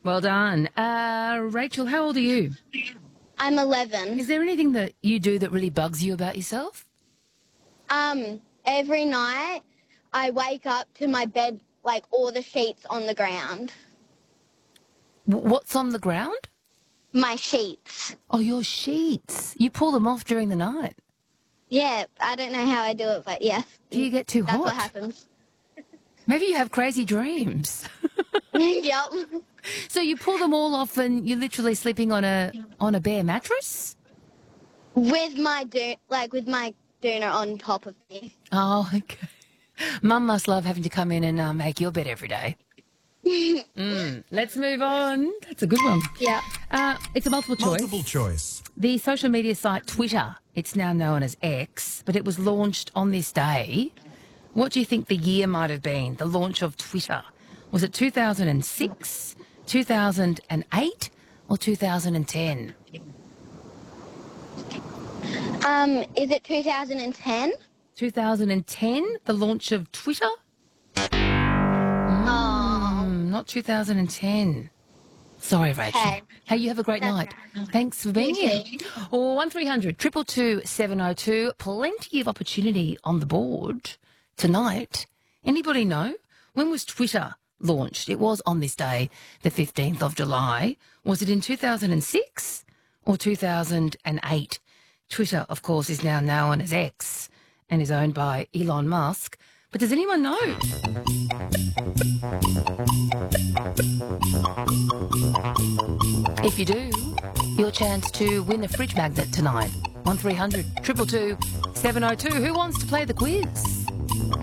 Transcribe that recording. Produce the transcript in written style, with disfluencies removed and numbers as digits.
Well done. Rachel, how old are you? I'm 11. Is there anything that you do that really bugs you about yourself? Every night I wake up to my bed, like all the sheets on the ground. What's on the ground? My sheets. Oh, your sheets. You pull them off during the night. Yeah, I don't know how I do it, but yes. Do you get too That's hot? what happens. Maybe you have crazy dreams. Yep. So you pull them all off and you're literally sleeping on a bare mattress? With my doona on top of me. Oh, okay. Mum must love having to come in and make your bed every day. Let's move on. That's a good one. Yeah. It's a multiple choice. Multiple choice. The social media site Twitter, it's now known as X, but it was launched on this day. What do you think the year might have been, the launch of Twitter? Was it 2006, 2008 or 2010? Is it 2010? 2010, the launch of Twitter? Not 2010. Sorry, Rachel. Okay. Hey, you have a great night. Thanks for being here. Or 1300 222 702. Plenty of opportunity on the board tonight. Anybody know? When was Twitter launched? It was on this day, the 15th of July. Was it in 2006 or 2008? Twitter, of course, is now known as X and is owned by Elon Musk. But does anyone know? If you do, your chance to win a fridge magnet tonight. 1300 222 702. Who wants to play the quiz?